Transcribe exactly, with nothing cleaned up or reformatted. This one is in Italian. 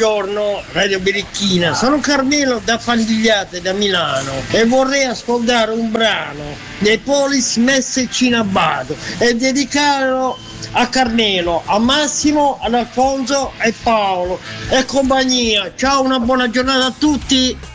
buongiorno Radio Birichina, sono Carmelo da Fandigliate, da Milano e vorrei ascoltare un brano dei Polis Message in Abbato e dedicarlo a Carmelo, a Massimo, ad Alfonso e Paolo e compagnia. Ciao, una buona giornata a tutti.